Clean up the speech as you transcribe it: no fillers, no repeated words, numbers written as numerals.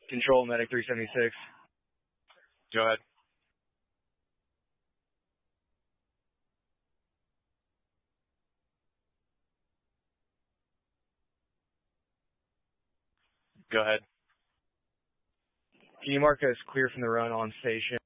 Control, Medic 376. Go ahead. Go ahead. Can you mark us clear from the run on station?